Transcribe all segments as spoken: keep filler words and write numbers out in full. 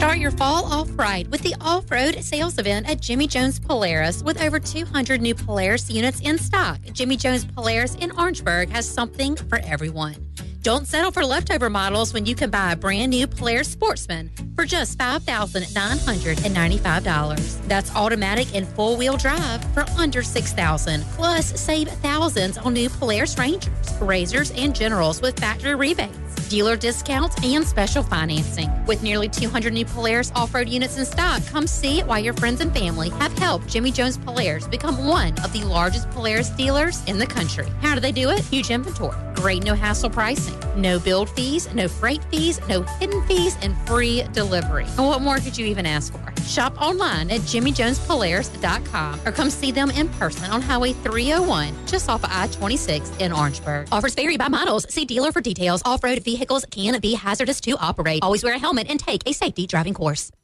Start your fall off right with the off-road sales event at Jimmy Jones Polaris. With over two hundred new Polaris units in stock, Jimmy Jones Polaris in Orangeburg has something for everyone. Don't settle for leftover models when you can buy a brand new Polaris Sportsman for just five thousand nine hundred ninety-five dollars. That's automatic and full-wheel drive for under six thousand dollars. Plus, save thousands on new Polaris Rangers, Razors, and Generals with factory rebates, dealer discounts, and special financing. With nearly two hundred new Polaris off-road units in stock, come see why your friends and family have helped Jimmy Jones Polaris become one of the largest Polaris dealers in the country. How do they do it? Huge inventory, great no-hassle pricing, no build fees, no freight fees, no hidden fees, and free delivery. And what more could you even ask for? Shop online at jimmy jones polaris dot com or come see them in person on Highway three oh one, just off of I twenty-six in Orangeburg. Offers vary by models. See dealer for details. Off-road vehicles can be hazardous to operate. Always wear a helmet and take a safety driving course.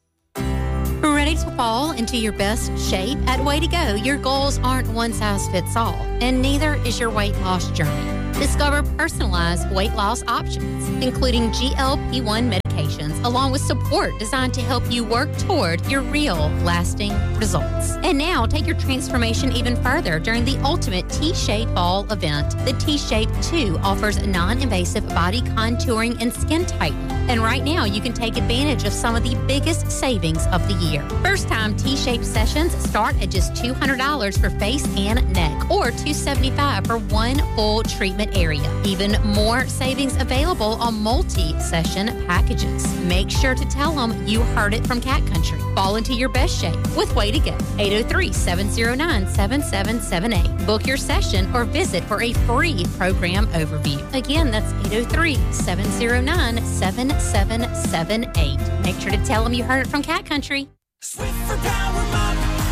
Ready to fall into your best shape? At Way to Go, your goals aren't one size fits all, and neither is your weight loss journey. Discover personalized weight loss options, including G L P one medications, along with support designed to help you work toward your real, lasting results. And now, take your transformation even further during the ultimate T-Shape Fall event. The T-Shape two offers non-invasive body contouring and skin tightening. And right now, you can take advantage of some of the biggest savings of the year. First-time T-Shape sessions start at just two hundred dollars for face and neck, or two hundred seventy-five dollars for one full treatment area. Even more savings available on multi-session packages. Make sure to tell them you heard it from Cat Country. Fall into your best shape with Way to Go. eight oh three, seven oh nine, seven seven seven eight. Book your session or visit for a free program overview. Again, that's eight oh three, seven oh nine, seven seven seven eight. Make sure to tell them you heard it from Cat Country. Swiffer Power Mop.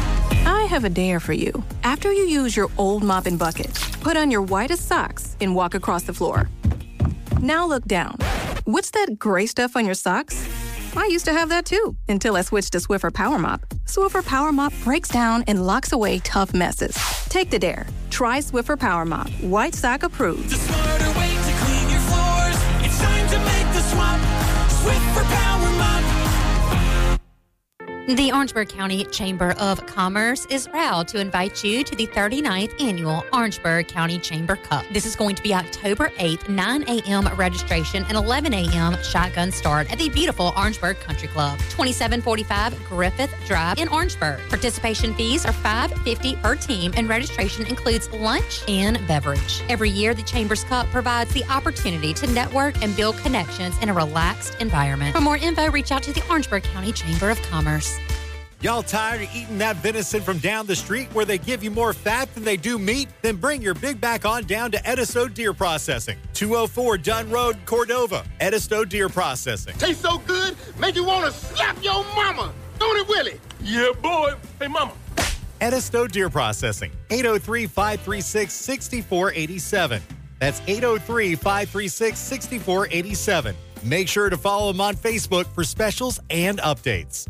I have a dare for you. After you use your old mop and bucket, put on your whitest socks and walk across the floor. Now look down. What's that gray stuff on your socks? I used to have that too, until I switched to Swiffer Power Mop. Swiffer Power Mop breaks down and locks away tough messes. Take the dare. Try Swiffer Power Mop. White sock approved. The smarter way to clean your floors. It's time to make the swap. Swiffer Power Mop. The Orangeburg County Chamber of Commerce is proud to invite you to the thirty-ninth Annual Orangeburg County Chamber Cup. This is going to be October eighth, nine a.m. registration and eleven a.m. shotgun start at the beautiful Orangeburg Country Club, twenty-seven forty-five Griffith Drive in Orangeburg. Participation fees are five dollars and fifty cents per team, and registration includes lunch and beverage. Every year, the Chamber's Cup provides the opportunity to network and build connections in a relaxed environment. For more info, reach out to the Orangeburg County Chamber of Commerce. Y'all tired of eating that venison from down the street where they give you more fat than they do meat? Then bring your big back on down to Edisto Deer Processing, two oh four Dunn Road, Cordova. Edisto Deer Processing. Tastes so good, make you want to slap your mama. Don't it, Willie? Yeah, boy. Hey, mama. Edisto Deer Processing, eight oh three, five three six, six four eight seven. That's eight oh three, five three six, six four eight seven. Make sure to follow them on Facebook for specials and updates.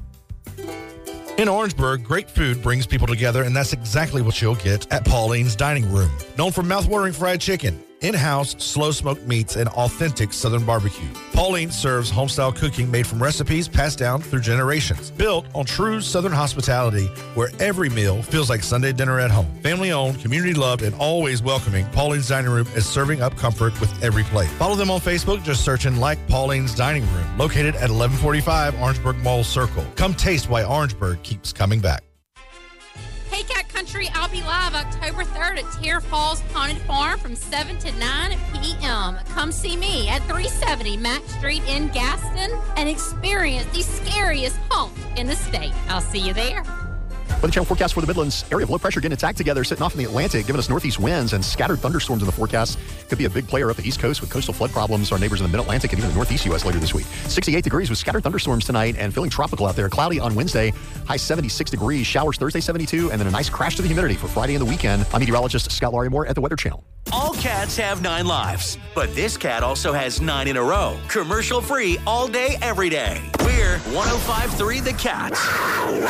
In Orangeburg, great food brings people together, and that's exactly what you'll get at Pauline's Dining Room. Known for mouth-watering fried chicken, in-house slow-smoked meats, and authentic Southern barbecue. Pauline serves home-style cooking made from recipes passed down through generations. Built on true Southern hospitality, where every meal feels like Sunday dinner at home. Family-owned, community-loved, and always welcoming, Pauline's Dining Room is serving up comfort with every plate. Follow them on Facebook, just searching Like Pauline's Dining Room, located at eleven forty-five Orangeburg Mall Circle. Come taste why Orangeburg keeps coming back. Hey, Cat Country, I'll be live October third at Tear Falls Haunted Farm from seven to nine p.m. Come see me at three seventy Mack Street in Gaston and experience the scariest haunt in the state. I'll see you there. Weather Channel forecast for the Midlands. Area of low pressure getting attacked together, sitting off in the Atlantic, giving us northeast winds and scattered thunderstorms in the forecast. Could be a big player up the East Coast with coastal flood problems. Our neighbors in the mid-Atlantic and even the northeast U S later this week. sixty-eight degrees with scattered thunderstorms tonight and feeling tropical out there. Cloudy on Wednesday, high seventy-six degrees. Showers Thursday, seventy-two, and then a nice crash to the humidity for Friday and the weekend. I'm meteorologist Scott Larimore at the Weather Channel. All cats have nine lives, but this cat also has nine in a row. Commercial free all day, every day. We're one oh five point three The Cat.